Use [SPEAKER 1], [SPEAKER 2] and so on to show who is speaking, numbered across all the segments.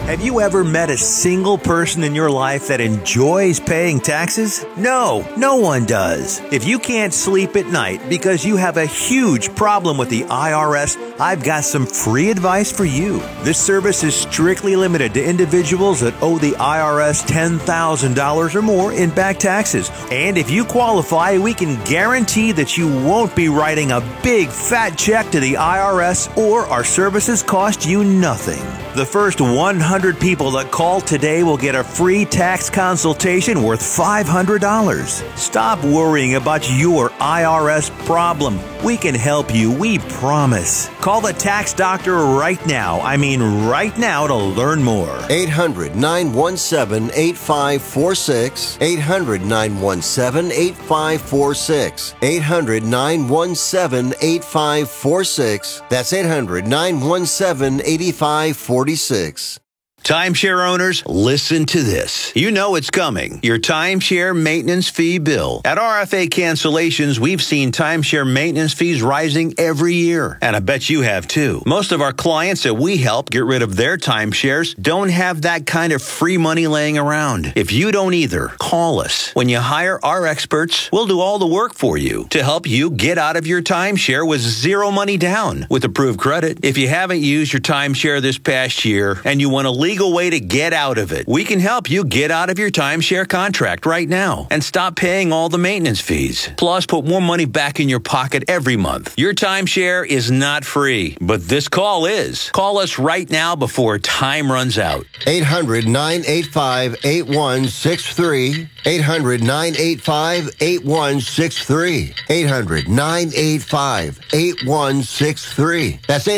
[SPEAKER 1] Have you ever met a single person in your life that enjoys paying taxes? No, no one does. If you can't sleep at night because you have a huge problem with the IRS, I've got some free advice for you. This service is strictly limited to individuals that owe the IRS $10,000 or more in back taxes. And if you qualify, we can guarantee that you won't be writing a big fat check to the IRS, or our services cost you nothing. The first 100 people that call today will get a free tax consultation worth $500. Stop worrying about your IRS problem. We can help you, we promise. Call the tax doctor right now. I mean right now, to learn more.
[SPEAKER 2] 800-917-8546. 800-917-8546. 800-917-8546. That's 800-917-8546.
[SPEAKER 1] Timeshare owners, listen to this. You know it's coming. Your timeshare maintenance fee bill. At RFA Cancellations, we've seen timeshare maintenance fees rising every year. And I bet you have too. Most of our clients that we help get rid of their timeshares don't have that kind of free money laying around. If you don't either, call us. When you hire our experts, we'll do all the work for you to help you get out of your timeshare with zero money down with approved credit. If you haven't used your timeshare this past year and you want a legal way to get out of it, we can help you get out of your timeshare contract right now and stop paying all the maintenance fees. Plus, put more money back in your pocket every month. Your timeshare is not free, but this call is. Call us right now before time runs out.
[SPEAKER 2] 800-985-8163. 800-985-8163. 800-985-8163. That's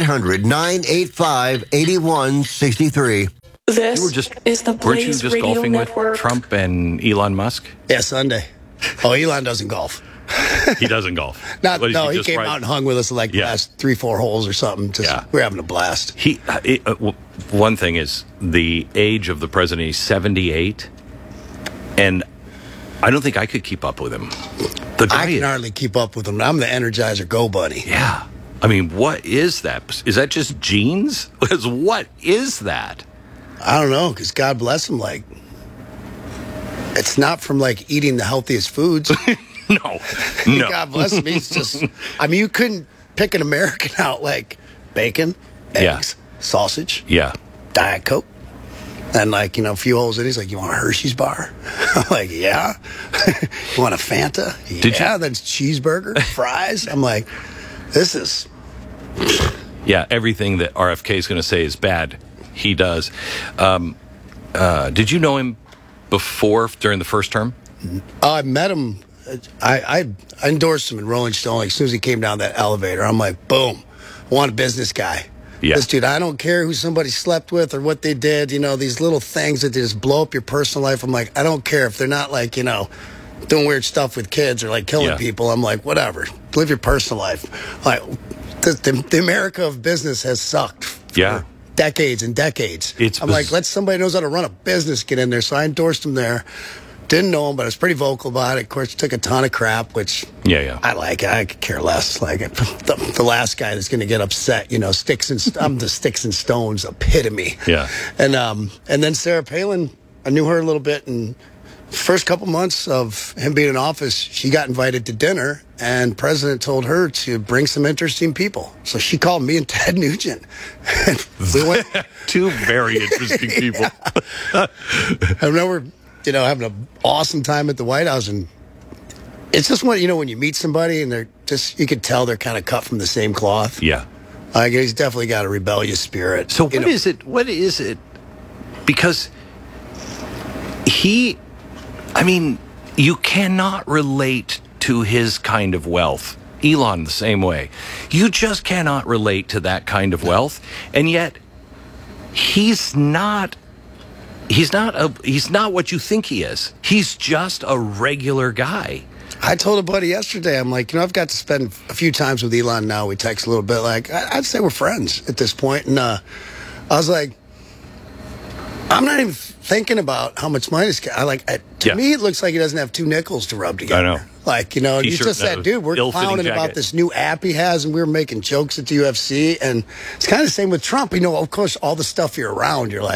[SPEAKER 2] 800-985-8163.
[SPEAKER 3] This is the
[SPEAKER 4] Weren't you
[SPEAKER 3] Blaze
[SPEAKER 4] just
[SPEAKER 3] Radio
[SPEAKER 4] golfing
[SPEAKER 3] Network.
[SPEAKER 4] with Trump and Elon Musk?
[SPEAKER 5] Yeah, Sunday. Oh, Elon doesn't golf.
[SPEAKER 4] He doesn't golf.
[SPEAKER 5] He came out and hung with us like the last 3-4 holes or something. We're having a blast.
[SPEAKER 4] One thing is, the age of the president is 78, and I don't think I could keep up with him.
[SPEAKER 5] I can hardly keep up with him. I'm the Energizer Go Bunny.
[SPEAKER 4] Yeah. I mean, what is that? Is that just genes? What is that?
[SPEAKER 5] I don't know, because God bless him, it's not from, eating the healthiest foods.
[SPEAKER 4] No.
[SPEAKER 5] God bless him. He's just, you couldn't pick an American out like bacon, eggs, sausage, Diet Coke. And, a few holes in, he's like, you want a Hershey's bar? I'm like, yeah. You want a Fanta? Then cheeseburger, fries. I'm like, this is...
[SPEAKER 4] Yeah, everything that RFK is going to say is bad. He does. Did you know him before, during the first term?
[SPEAKER 5] I met him. I endorsed him in Rolling Stone. As soon as he came down that elevator, I'm like, boom, I want a business guy.
[SPEAKER 4] Yeah.
[SPEAKER 5] This dude, I don't care who somebody slept with or what they did. These little things that they just blow up your personal life. I'm like, I don't care if they're not doing weird stuff with kids or killing people. I'm like, whatever. Live your personal life. The America of business has sucked. For decades and decades. I'm like, let somebody who knows how to run a business get in there. So I endorsed him there. Didn't know him, but I was pretty vocal about it. Of course, took a ton of crap, which I like. I could care less. The last guy that's going to get upset, I'm the sticks and stones epitome.
[SPEAKER 4] Yeah.
[SPEAKER 5] And then Sarah Palin, I knew her a little bit, and first couple months of him being in office, she got invited to dinner, and President told her to bring some interesting people. So she called me and Ted Nugent. And we went.
[SPEAKER 4] Two very interesting people.
[SPEAKER 5] I remember, having an awesome time at the White House, and it's just when you meet somebody and they're just, you could tell they're kind of cut from the same cloth.
[SPEAKER 4] Yeah.
[SPEAKER 5] He's definitely got a rebellious spirit.
[SPEAKER 4] So what is it? What is it? Because you cannot relate to his kind of wealth. Elon, the same way. You just cannot relate to that kind of wealth. And yet, he's not what you think he is. He's just a regular guy.
[SPEAKER 5] I told a buddy yesterday, I'm like, I've got to spend a few times with Elon now. We text a little bit. I'd say we're friends at this point. And I was like, I'm not even thinking about how much money this guy. To me, it looks like he doesn't have two nickels to rub together.
[SPEAKER 4] I know.
[SPEAKER 5] You just said, dude, we're clowning about this new app he has, and we were making jokes at the UFC. And it's kind of the same with Trump. Of course, all the stuff you're around, you're like,